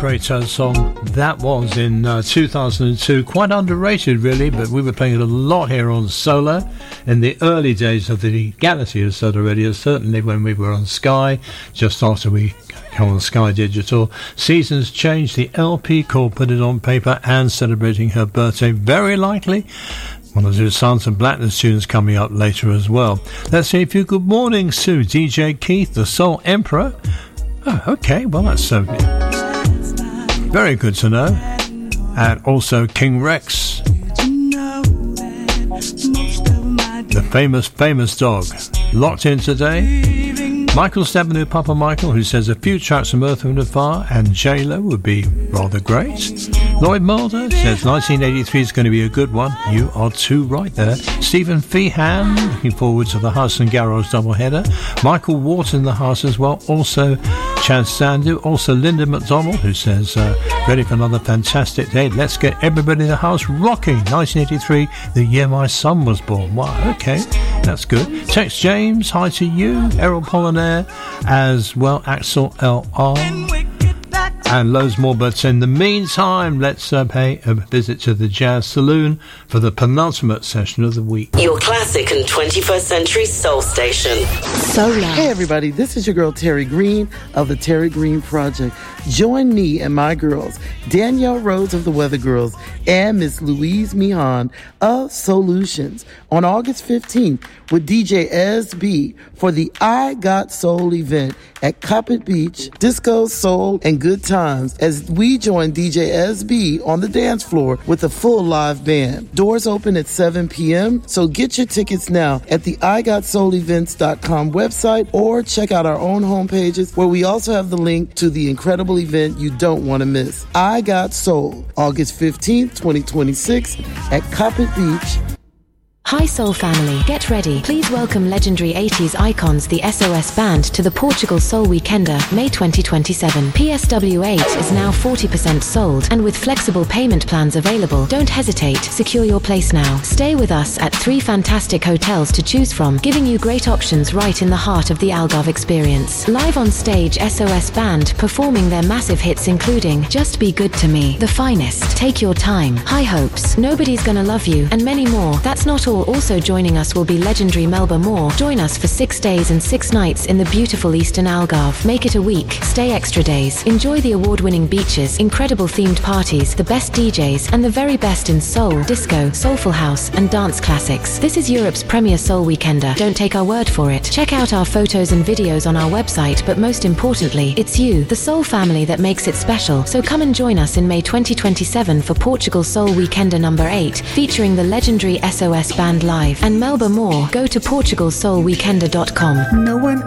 great song that was in 2002. Quite underrated, really, but we were playing it a lot here on Solar in the early days of the legality of Solar Radio, certainly when we were on Sky, just after we came on Sky Digital. Seasons changed. The LP called Put It On Paper and celebrating her birthday, very likely. One of the Sons of Blackness tunes coming up later as well. Let's say a few good mornings to DJ Keith, the Soul Emperor. Oh, okay, well that's very good to know. And also King Rex, the famous dog, locked in today. Michael Stabanu, Papa Michael, who says a few tracks from Earth, Wind & Fire and J-Lo would be rather great. Lloyd Mulder says 1983 is going to be a good one. You are too right there. Stephen Feehan, looking forward to the Hudson Garage doubleheader. Michael Wharton in the house as well. Also Chad Sandu. Also Linda McDonald, who says ready for another fantastic day. Let's get everybody in the house rocking. 1983, the year my son was born. Wow, okay, that's good. Tex James, hi to you. Errol Pollinaire as well. Axel L.R. and loads more, but in the meantime, let's pay a visit to the Jazz Saloon for the penultimate session of the week. Your classic and 21st century soul station. Solar. Hey everybody, this is your girl Terry Green of the Terry Green Project. Join me and my girls, Danielle Rhodes of the Weather Girls and Miss Louise Mihan of Solutions on August 15th with DJ SB for the I Got Soul event at Coppet Beach. Disco, soul, and good times as we join DJ SB on the dance floor with a full live band. Doors open at 7 p.m., so get your tickets now at the IGotSoulEvents.com website or check out our own homepages where we also have the link to the incredible event you don't want to miss. I Got Soul, August 15th, 2026 at Coppet Beach. Hi Soul family, get ready. Please welcome legendary 80s icons the SOS Band to the Portugal Soul Weekender, May 2027. PSW8 is now 40% sold, and with flexible payment plans available, don't hesitate, secure your place now. Stay with us at 3 fantastic hotels to choose from, giving you great options right in the heart of the Algarve experience. Live on stage, SOS Band performing their massive hits including Just Be Good to Me, The Finest, Take Your Time, High Hopes, Nobody's Gonna Love You, and many more. That's not all. Also joining us will be legendary Melba Moore. Join us for 6 days and 6 nights in the beautiful Eastern Algarve. Make it a week. Stay extra days. Enjoy the award-winning beaches, incredible themed parties, the best DJs, and the very best in soul, disco, soulful house, and dance classics. This is Europe's premier soul weekender. Don't take our word for it. Check out our photos and videos on our website, but most importantly, it's you, the soul family, that makes it special. So come and join us in May 2027 for Portugal Soul Weekender number 8, featuring the legendary SOS Band live and Melba Moore. Go to PortugalSoulWeekender.com. No one